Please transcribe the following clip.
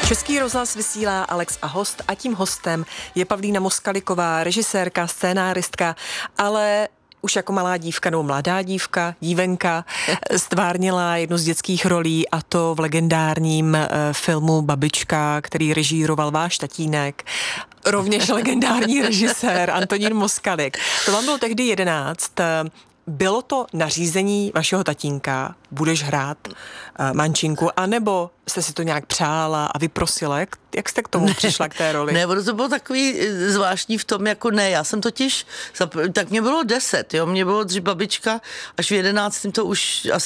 Český rozhlas vysílá Alex a host a tím hostem je Pavlína Moskaliková, režisérka, scénáristka, ale už jako malá dívka nebo mladá dívka, dívenka, stvárnila jednu z dětských rolí a to v legendárním filmu Babička, který režíroval váš tatínek, rovněž legendární režisér Antonín Moskalik. To vám bylo tehdy 11. Bylo to nařízení vašeho tatínka, budeš hrát mančinku, anebo jste si to nějak přála a vyprosila? Jak jste k tomu přišla, k té roli? Ne, to bylo takový zvláštní v tom, jako ne, já jsem totiž, tak mě bylo 10, jo, mě bylo dřív Babička, až v 11. to už asi